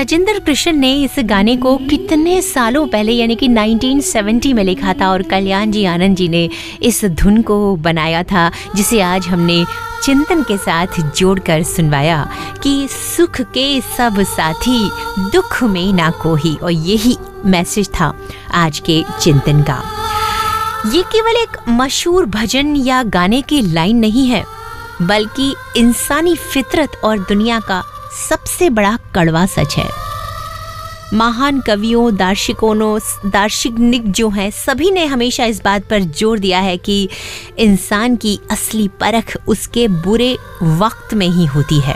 राजेंद्र कृष्ण ने इस गाने को कितने सालों पहले यानी कि 1970 में लिखा था और कल्याण जी आनंद जी ने इस धुन को बनाया था, जिसे आज हमने चिंतन के साथ जोड़कर सुनवाया कि सुख के सब साथी, दुख में ना कोई। और यही मैसेज था आज के चिंतन का। ये केवल एक मशहूर भजन या गाने की लाइन नहीं है, बल्कि इंसानी फितरत और दुनिया का सबसे बड़ा कड़वा सच है। महान कवियों, दार्शनिक जो हैं, सभी ने हमेशा इस बात पर जोर दिया है कि इंसान की असली परख उसके बुरे वक्त में ही होती है।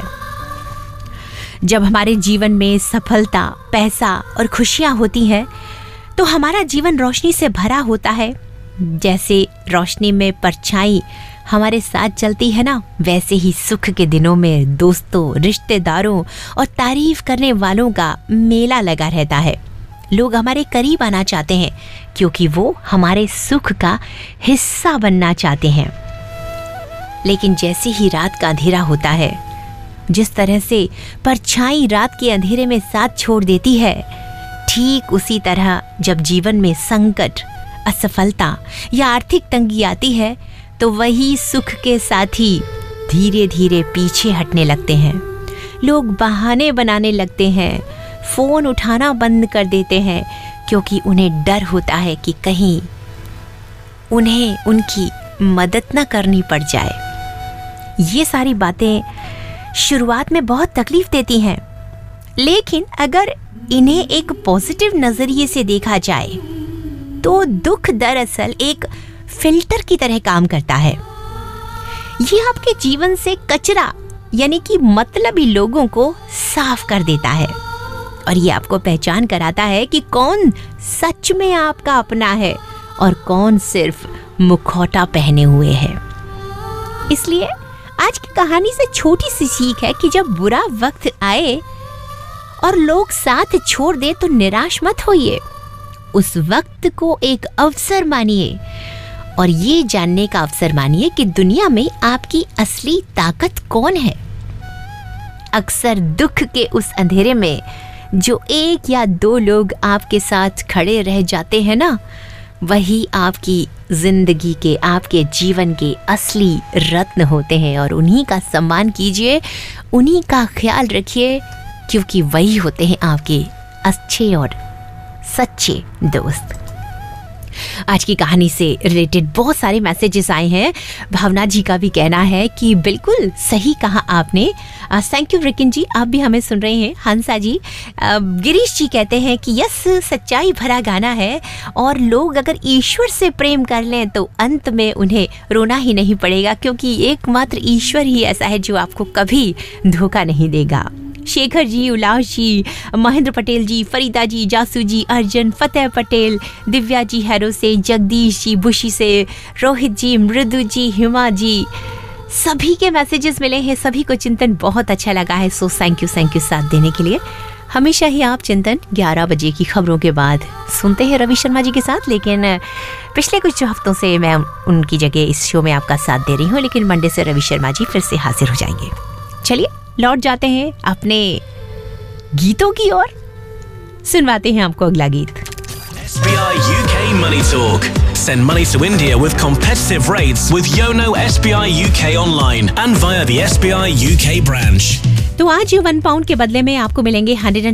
जब हमारे जीवन में सफलता, पैसा और खुशियां होती हैं, तो हमारा जीवन रोशनी से भरा होता है। जैसे रोशनी में परछाई हमारे साथ चलती है ना, वैसे ही सुख के दिनों में दोस्तों, रिश्तेदारों और तारीफ करने वालों का मेला लगा रहता है। लोग हमारे करीब आना चाहते हैं क्योंकि वो हमारे सुख का हिस्सा बनना चाहते हैं। लेकिन जैसे ही रात का अंधेरा होता है, जिस तरह से परछाई रात के अंधेरे में साथ छोड़ देती है, ठीक उसी तरह जब जीवन में संकट, असफलता या आर्थिक तंगी आती है, तो वही सुख के साथी धीरे धीरे पीछे हटने लगते हैं। लोग बहाने बनाने लगते हैं, फोन उठाना बंद कर देते हैं, क्योंकि उन्हें डर होता है कि कहीं उन्हें उनकी मदद न करनी पड़ जाए। ये सारी बातें शुरुआत में बहुत तकलीफ देती हैं, लेकिन अगर इन्हें एक पॉजिटिव नजरिए से देखा जाए तो दुख दरअसल एक फिल्टर की तरह काम करता है। ये आपके जीवन से कचरा यानी कि मतलबी लोगों को साफ कर देता है और ये आपको पहचान कराता है कि कौन सच में आपका अपना है और कौन सिर्फ मुखौटा पहने हुए है। इसलिए आज की कहानी से छोटी सी सीख है कि जब बुरा वक्त आए और लोग साथ छोड़ दे तो निराश मत होइए। उस वक्त को एक अवसर मानिए और ये जानने का अवसर मानिए कि दुनिया में आपकी असली ताकत कौन है। अक्सर दुख के उस अंधेरे में जो एक या दो लोग आपके साथ खड़े रह जाते हैं ना, वही आपकी जिंदगी के, आपके जीवन के असली रत्न होते हैं। और उन्हीं का सम्मान कीजिए, उन्हीं का ख्याल रखिए, क्योंकि वही होते हैं आपके अच्छे और सच्चे दोस्त। आज की कहानी से रिलेटेड बहुत सारे मैसेजेस आए हैं। भावना जी का भी कहना है कि बिल्कुल सही कहा आपने। थैंक यू रिकिन जी, आप भी हमें सुन रहे हैं। हंसा जी, गिरीश जी कहते हैं कि यस, सच्चाई भरा गाना है और लोग अगर ईश्वर से प्रेम कर लें तो अंत में उन्हें रोना ही नहीं पड़ेगा, क्योंकि एकमात्र ईश्वर ही ऐसा है जो आपको कभी धोखा नहीं देगा। शेखर जी, उल्लास जी, महेंद्र पटेल जी, फरीदा जी, जासू जी, अर्जन, फतेह पटेल, दिव्या जी हैरो से, जगदीश जी बुशी से, रोहित जी, मृदु जी, हिमा जी, सभी के मैसेजेस मिले हैं। सभी को चिंतन बहुत अच्छा लगा है। सो थैंक यू साथ देने के लिए। हमेशा ही आप चिंतन 11 बजे की खबरों के बाद सुनते हैं रवि शर्मा जी के साथ, लेकिन पिछले कुछ हफ्तों से मैं उनकी जगह इस शो में आपका साथ दे रही हूँ। लेकिन मंडे से रवि शर्मा जी फिर से हाजिर हो जाएंगे। चलिए लौट जाते हैं अपने गीतों की ओर, सुनवाते हैं आपको अगला गीत। SBI UK Money Talk. Send money to India with competitive rates with Yono SBI UK online and via the SBI UK branch. तो आज £1 के बदले में आपको मिलेंगे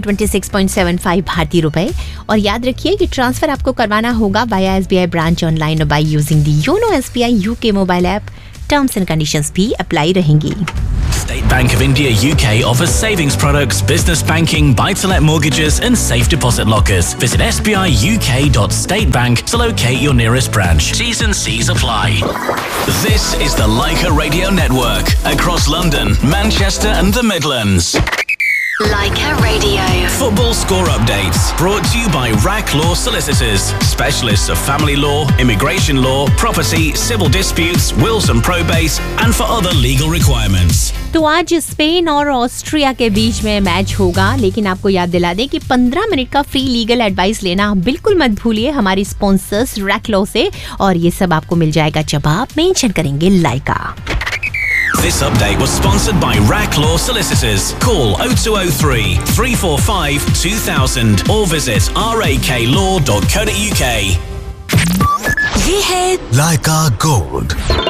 126.75 भारतीय रुपए। और याद रखिए कि ट्रांसफर आपको करवाना होगा via SBI branch online by using the YONO SBI UK mobile app. Terms and conditions भी अप्लाई रहेंगी। State Bank of India UK offers savings products, business banking, buy-to-let mortgages and safe deposit lockers. Visit sbiuk.statebank to locate your nearest branch. T's and C's apply. This is the Leica Radio Network across London, Manchester and the Midlands. Leica Radio. Football score updates brought to you by RAC Law Solicitors, specialists of family law, immigration law, property, civil disputes, wills and probates, and for other legal requirements. तो आज Spain और Austria के बीच में match होगा, लेकिन आपको याद दिला दें कि 15 मिनट का फ्री लीगल एडवाइस लेना बिल्कुल मत भूलिए हमारी स्पॉन्सर्स रैक लॉ से, और ये सब आपको मिल जाएगा जब आप मेंशन करेंगे लाइका। This update was sponsored by Rack Law Solicitors. Call 0203 345 2000 or visit raklaw.co.uk. ये है Leica Gold.